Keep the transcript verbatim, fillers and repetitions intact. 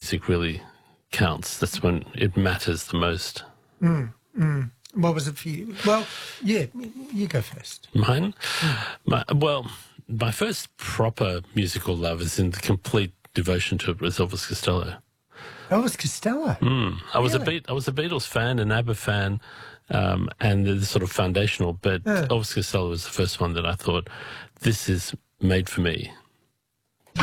music really counts. That's when it matters the most. Mm, mm. What was it for you? Well, yeah, you go first. Mine? My, well, my first proper musical love is in the complete devotion to it was Elvis Costello. Elvis Costello? Mm. I was Really? a Beat, I was a Beatles fan, an ABBA fan, um, and they're sort of foundational, but Yeah. Elvis Costello was the first one that I thought, this is made for me.